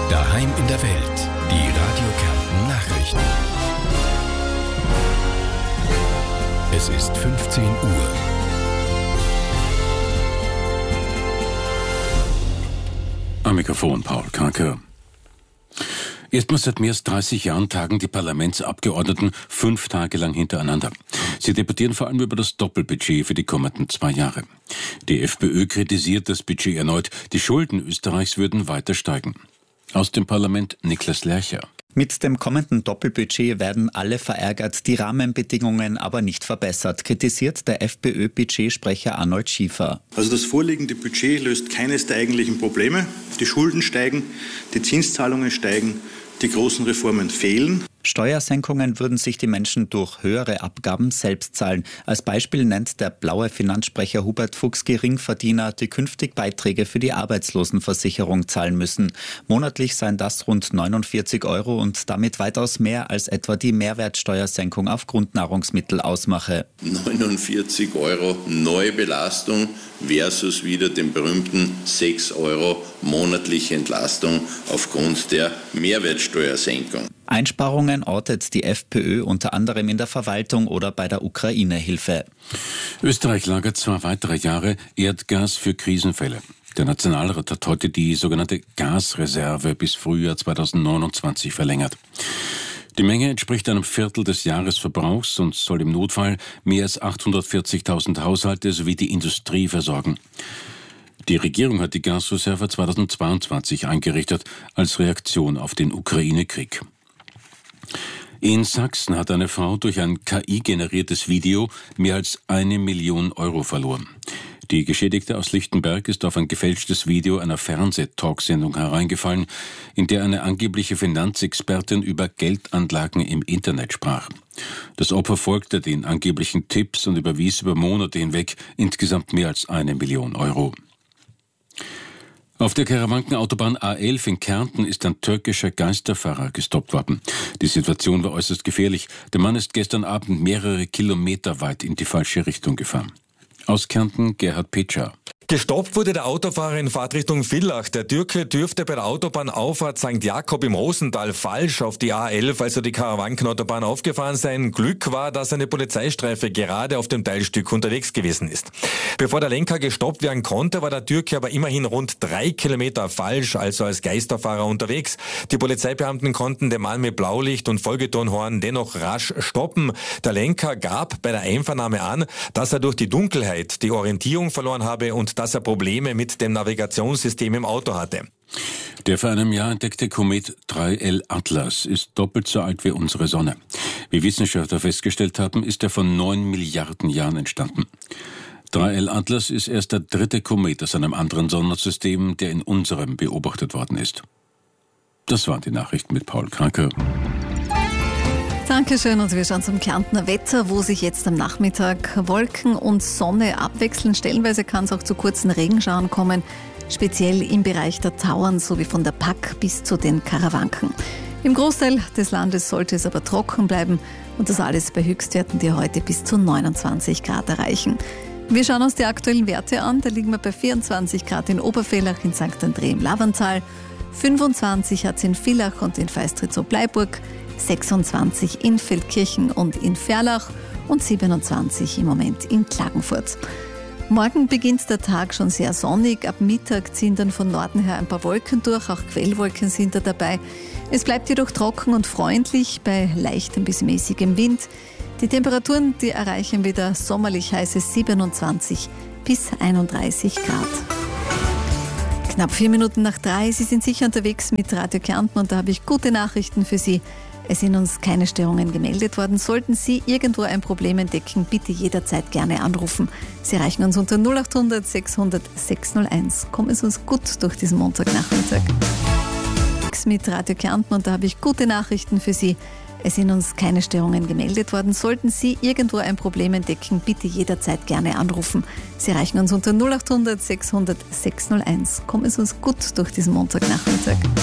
Daheim in der Welt. Die Radio Kärnten Nachrichten. Es ist 15 Uhr. Am Mikrofon Paul Kranke. Erstmals seit mehr als 30 Jahren tagen die Parlamentsabgeordneten 5 Tage lang hintereinander. Sie debattieren vor allem über das Doppelbudget für die kommenden 2 Jahre. Die FPÖ kritisiert das Budget erneut. Die Schulden Österreichs würden weiter steigen. Aus dem Parlament Niklas Lercher. Mit dem kommenden Doppelbudget werden alle verärgert, die Rahmenbedingungen aber nicht verbessert, kritisiert der FPÖ-Budgetsprecher Arnold Schiefer. Also das vorliegende Budget löst keines der eigentlichen Probleme. Die Schulden steigen, die Zinszahlungen steigen, die großen Reformen fehlen. Steuersenkungen würden sich die Menschen durch höhere Abgaben selbst zahlen. Als Beispiel nennt der blaue Finanzsprecher Hubert Fuchs Geringverdiener, die künftig Beiträge für die Arbeitslosenversicherung zahlen müssen. Monatlich seien das rund 49 € und damit weitaus mehr als etwa die Mehrwertsteuersenkung auf Grundnahrungsmittel ausmache. 49 € Neubelastung versus wieder den berühmten 6 € monatliche Entlastung aufgrund der Mehrwertsteuersenkung. Einsparungen ortet die FPÖ unter anderem in der Verwaltung oder bei der Ukraine-Hilfe. Österreich lagert 2 weitere Jahre Erdgas für Krisenfälle. Der Nationalrat hat heute die sogenannte Gasreserve bis Frühjahr 2029 verlängert. Die Menge entspricht einem Viertel des Jahresverbrauchs und soll im Notfall mehr als 840.000 Haushalte sowie die Industrie versorgen. Die Regierung hat die Gasreserve 2022 eingerichtet als Reaktion auf den Ukraine-Krieg. In Sachsen hat eine Frau durch ein KI-generiertes Video mehr als 1 Million € verloren. Die Geschädigte aus Lichtenberg ist auf ein gefälschtes Video einer Fernsehtalksendung hereingefallen, in der eine angebliche Finanzexpertin über Geldanlagen im Internet sprach. Das Opfer folgte den angeblichen Tipps und überwies über Monate hinweg insgesamt mehr als 1 Million €. Auf der Karawankenautobahn A11 in Kärnten ist ein türkischer Geisterfahrer gestoppt worden. Die Situation war äußerst gefährlich. Der Mann ist gestern Abend mehrere Kilometer weit in die falsche Richtung gefahren. Aus Kärnten Gerhard Petscher. Gestoppt wurde der Autofahrer in Fahrtrichtung Villach. Der Türke dürfte bei der Autobahnauffahrt St. Jakob im Rosental falsch auf die A11, also die Karawankenautobahn, aufgefahren sein. Glück war, dass eine Polizeistreife gerade auf dem Teilstück unterwegs gewesen ist. Bevor der Lenker gestoppt werden konnte, war der Türke aber immerhin rund 3 Kilometer falsch, also als Geisterfahrer unterwegs. Die Polizeibeamten konnten den Mann mit Blaulicht und Folgetonhorn dennoch rasch stoppen. Der Lenker gab bei der Einvernahme an, dass er durch die Dunkelheit die Orientierung verloren habe und dass er Probleme mit dem Navigationssystem im Auto hatte. Der vor einem Jahr entdeckte Komet 3L Atlas ist doppelt so alt wie unsere Sonne. Wie Wissenschaftler festgestellt haben, ist er vor 9 Milliarden Jahren entstanden. 3L Atlas ist erst der 3. Komet aus einem anderen Sonnensystem, der in unserem beobachtet worden ist. Das waren die Nachrichten mit Paul Kranke. Dankeschön und wir schauen zum Kärntner Wetter, wo sich jetzt am Nachmittag Wolken und Sonne abwechseln. Stellenweise kann es auch zu kurzen Regenschauern kommen, speziell im Bereich der Tauern sowie von der Pack bis zu den Karawanken. Im Großteil des Landes sollte es aber trocken bleiben und das alles bei Höchstwerten, die heute bis zu 29 Grad erreichen. Wir schauen uns die aktuellen Werte an. Da liegen wir bei 24 Grad in Obervellach, in St. André im Lavantal, 25 hat es in Villach und in Feistritz-Bleiburg, 26 in Feldkirchen und in Ferlach und 27 im Moment in Klagenfurt. Morgen beginnt der Tag schon sehr sonnig. Ab Mittag ziehen dann von Norden her ein paar Wolken durch, auch Quellwolken sind da dabei. Es bleibt jedoch trocken und freundlich bei leichtem bis mäßigem Wind. Die Temperaturen, die erreichen wieder sommerlich heiße 27 bis 31 Grad. Knapp 4 Minuten nach 3. Sie sind sicher unterwegs mit Radio Kärnten und da habe ich gute Nachrichten für Sie. Es sind uns keine Störungen gemeldet worden. Sollten Sie irgendwo ein Problem entdecken, bitte jederzeit gerne anrufen. Sie erreichen uns unter 0800 600 601. Kommen Sie uns gut durch diesen Montagnachmittag. Mit Radio Kärnten und da habe ich gute Nachrichten für Sie. Es sind uns keine Störungen gemeldet worden. Sollten Sie irgendwo ein Problem entdecken, bitte jederzeit gerne anrufen. Sie erreichen uns unter 0800 600 601. Kommen Sie uns gut durch diesen Montagnachmittag.